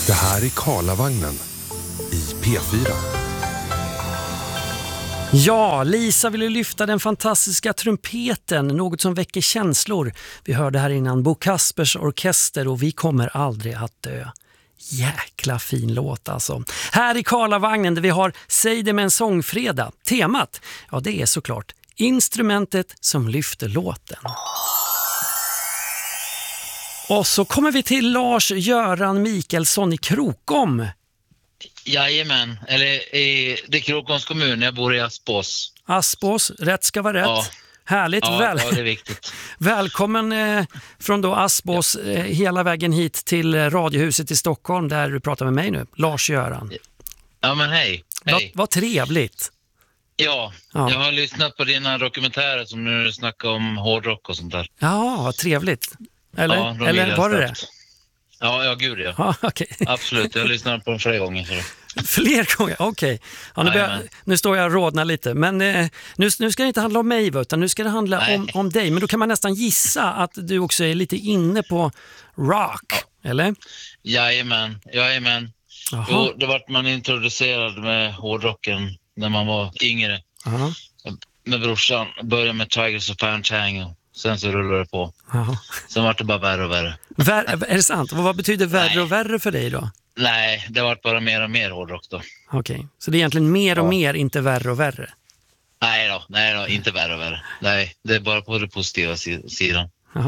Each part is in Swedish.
Det här är Karlavagnen i P4. Ja, Lisa ville lyfta den fantastiska trumpeten, något som väcker känslor. Vi hörde här innan Bo Kaspers orkester och Vi kommer aldrig att dö. Jäkla fin låt alltså. Här i Karlavagnen där vi har Säg det med en sångfredag. Temat, ja det är såklart instrumentet som lyfter låten. Och så kommer vi till Lars-Göran Mikkelsson i Krokom. Jajamän, eller det är Krokoms kommun, jag bor i Aspås. Aspås, rätt ska vara rätt. Ja. Härligt, Ja, det är viktigt. Välkommen från då Aspås hela vägen hit till Radiohuset i Stockholm där du pratar med mig nu, Lars-Göran. Ja men hej. Vad trevligt. Ja, jag har lyssnat på dina dokumentärer som nu snackar om hårdrock och sånt där. Ja, vad trevligt. Eller, ja, eller var det? Ja, gud ja. Ja, okay. Absolut, jag har lyssnat på dem flera gånger. Så. Fler gånger, okej. Okay. Ja, nu står jag och rodnar lite. Men nu ska det inte handla om mig, utan nu ska det handla om dig. Men då kan man nästan gissa att du också är lite inne på rock, eller? Jajamän. Jo, det vart man introducerad med hårdrocken när man var yngre. Aha. Med brorsan började med Tigers of Pantang. Sen så rullade det på. Aha. Sen var det bara värre och värre. Är det sant? Vad betyder värre och värre för dig då? Nej, det var bara mer och mer hårdrock då. Okej, så det är egentligen mer och mer, inte värre och värre? Nej då, inte värre och värre. Nej, det är bara på det positiva sidan.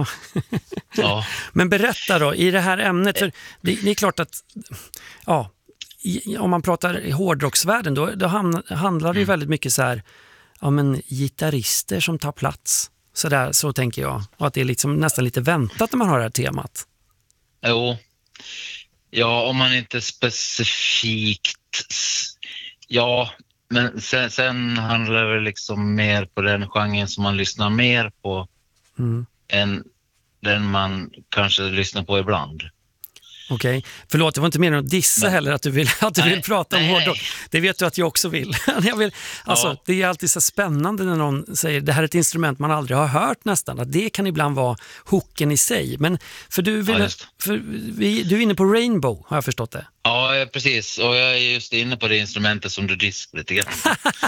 Ja. Men berätta då, i det här ämnet, för det är klart att om man pratar i hårdrocksvärlden då handlar det ju väldigt mycket så här, gitarrister som tar plats. Så tänker jag. Och att det är liksom nästan lite väntat när man har det här temat. Jo. Ja, om man inte specifikt... Ja, men sen handlar det liksom mer på den genren som man lyssnar mer på än den man kanske lyssnar på ibland. Okej, förlåt, det var inte mer att dissa heller att du vill prata om hårdrock. Det vet du att jag också vill. Det är alltid så spännande när någon säger det här är ett instrument man aldrig har hört nästan. Att det kan ibland vara hooken i sig. Men för du är inne på Rainbow, har jag förstått det. Ja, precis. Och jag är just inne på det instrumentet som du diskar lite grann.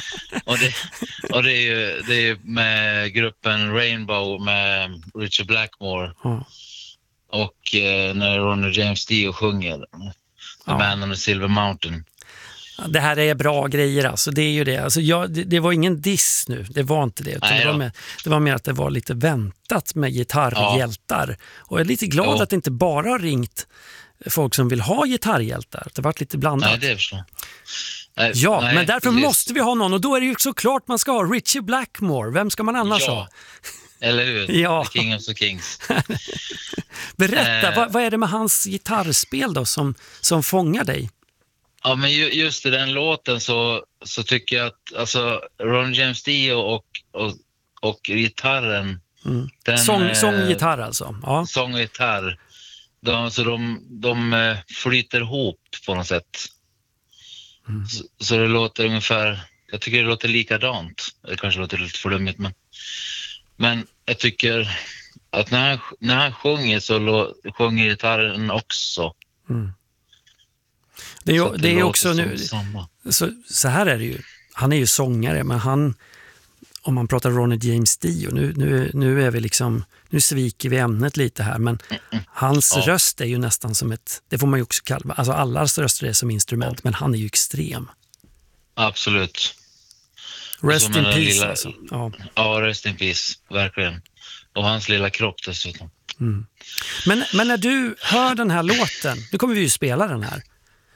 och det är ju med gruppen Rainbow med Richard Blackmore. Och när Ronny James Dio sjunger The Man on the Silver Mountain. Det här är bra grejer alltså, det är ju det. Alltså, det var ingen diss nu, det var inte det. Utan det var mer att det var lite väntat med gitarrhjältar. Och jag är lite glad att det inte bara har ringt folk som vill ha gitarrhjältar. Det har varit lite blandat. Nej, det är förstå. Men därför måste vi ha någon. Och då är det ju såklart man ska ha Richie Blackmore. Vem ska man annars ha? Eller hur? Ja. The King of the Kings. Berätta, vad är det med hans gitarrspel då som fångar dig? Ja, men just i den låten så tycker jag att alltså, Ron James Dio och gitarren... Sånggitarr alltså? Ja. Sånggitarr. De flyter ihop på något sätt. Så det låter ungefär... Jag tycker det låter likadant. Det kanske låter lite flummigt, men jag tycker att när han sjunger så sjunger gitarren också. Det är också nu så här är det ju. Han är ju sångare, men om man pratar Ronny James Dio, nu är vi liksom, nu sviker vi ämnet lite här, men hans röst är ju nästan som det får man ju också kalla, alltså allas röster är som instrument, men han är ju extrem. Absolut. Rest in peace alltså. Ja, rest in peace, verkligen. Och hans lilla kropp dessutom. Men när du hör den här låten, nu kommer vi ju spela den här.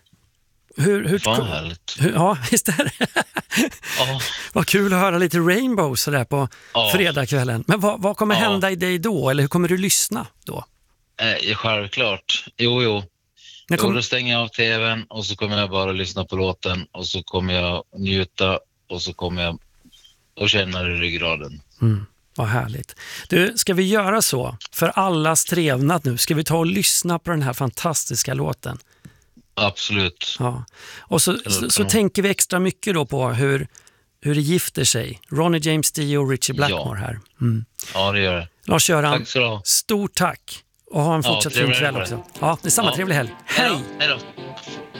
Ja, visst är det. Vad kul att höra lite Rainbow sådär på fredagskvällen. Men vad kommer hända i dig då? Eller hur kommer du lyssna då? Självklart. Jo. Då stänger jag av tvn och så kommer jag bara lyssna på låten och så kommer jag njuta och så kommer jag och känna det i ryggraden. Vad härligt. Du, ska vi göra så för allas trevnad nu? Ska vi ta och lyssna på den här fantastiska låten? Absolut. Ja. Och så tänker vi extra mycket då på hur det gifter sig. Ronny James Dio och Richie Blackmore här. Ja, det gör det. Lars-Göran, tack så. stort tack. Och ha en fortsatt fin kväll också. Ja, det är samma, trevlig helg. Hej! Hej då.